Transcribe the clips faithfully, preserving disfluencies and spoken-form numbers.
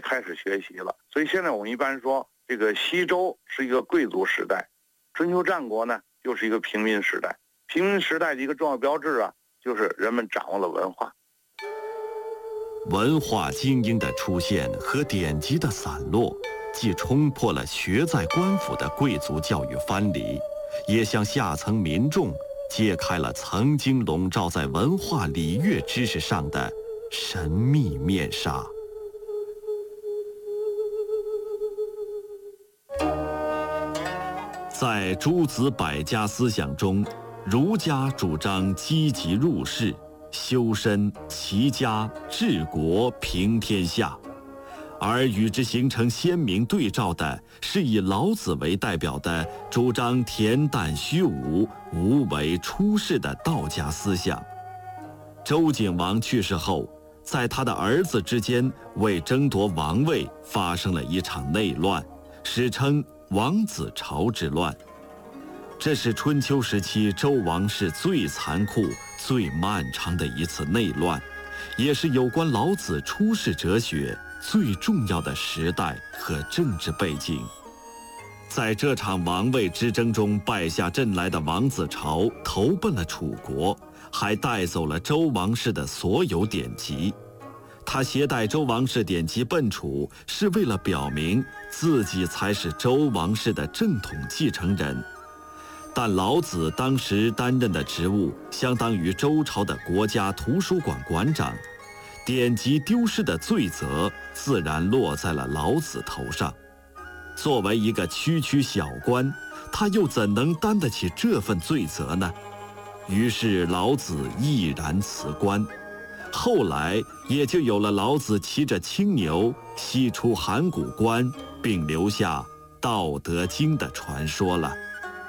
开始学习了。所以现在我们一般说，这个西周是一个贵族时代，春秋战国呢又是一个平民时代。平民时代的一个重要标志啊，就是人们掌握了文化。 文化精英的出现和典籍的散落，既冲破了学在官府的贵族教育藩篱，也向下层民众揭开了曾经笼罩在文化礼乐知识上的神秘面纱。在诸子百家思想中，儒家主张积极入世、修身、齐家、治国、平天下，而与之形成鲜明对照的是以老子为代表的主张恬淡虚无、无为出世的道家思想。周景王去世后，在他的儿子之间为争夺王位发生了一场内乱，史称王子朝之乱。这是春秋时期周王室最残酷、最漫长的一次内乱，也是有关老子出世哲学最重要的时代和政治背景。在这场王位之争中败下阵来的王子朝投奔了楚国，还带走了周王室的所有典籍。他携带周王室典籍奔楚，是为了表明自己才是周王室的正统继承人。但老子当时担任的职务相当于周朝的国家图书馆馆长，典籍丢失的罪责自然落在了老子头上。作为一个区区小官，他又怎能担得起这份罪责呢？于是老子毅然辞官。后来也就有了老子骑着青牛西出函谷关，并留下《道德经》的传说了。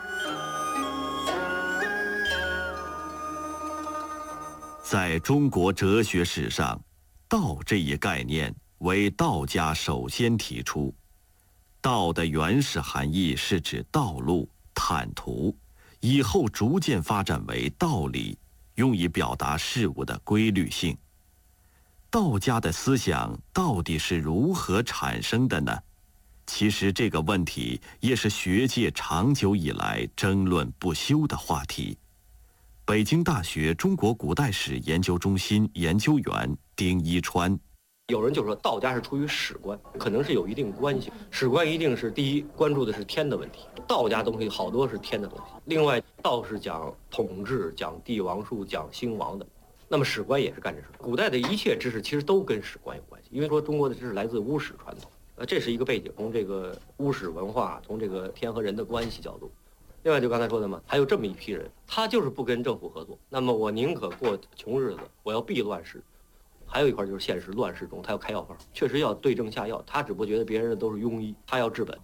在中国哲学史上，道这一概念为道家首先提出。道的原始含义是指道路、坦途，以后逐渐发展为道理，用以表达事物的规律性。道家的思想到底是如何产生的呢？其实这个问题也是学界长久以来争论不休的话题。北京大学中国古代史研究中心研究员丁一川， 有人就说道家是出于史观，可能是有一定关系。史观一定是第一关注的是天的问题，道家东西好多是天的东西。另外，道是讲统治、讲帝王术、讲兴亡的，那么史观也是干这事。古代的一切知识其实都跟史观有关系，因为说中国的知识来自巫史传统，呃，这是一个背景。从这个巫史文化，从这个天和人的关系角度。另外就刚才说的嘛，还有这么一批人，他就是不跟政府合作，那么我宁可过穷日子，我要避乱世。还有一块就是现实乱世中，他要开药方，确实要对症下药。他只不过觉得别人的都是庸医，他要治本。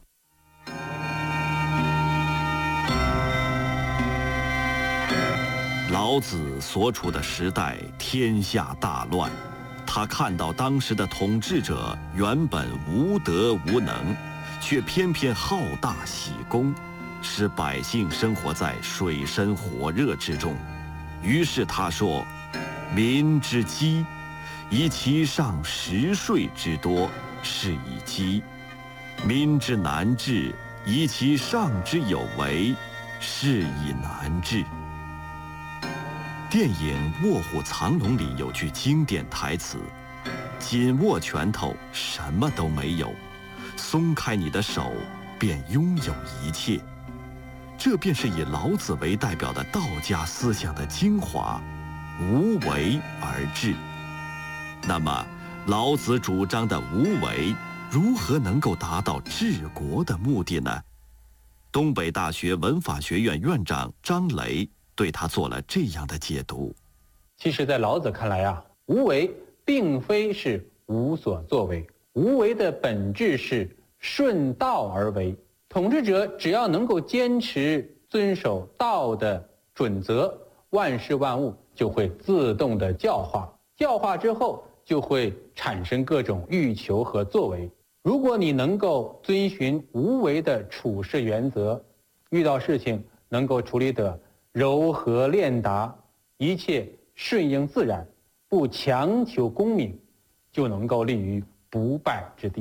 老子所处的时代天下大乱，他看到当时的统治者原本无德无能，却偏偏好大喜功，使百姓生活在水深火热之中。于是他说：“民之饥，以其上食税之多，是以饥；民之难治，以其上之有为，是以难治。”电影《卧虎藏龙》里有句经典台词：“紧握拳头，什么都没有；松开你的手，便拥有一切。”这便是以老子为代表的道家思想的精华，无为而治。那么，老子主张的无为，如何能够达到治国的目的呢？东北大学文法学院院长张雷对他做了这样的解读。 其实在老子看来啊，无为并非是无所作为，无为的本质是顺道而为。统治者只要能够坚持遵守道的准则，万事万物就会自动的教化，教化之后就会产生各种欲求和作为。如果你能够遵循无为的处事原则，遇到事情能够处理得柔和练达，一切顺应自然，不强求功名，就能够立于不败之地。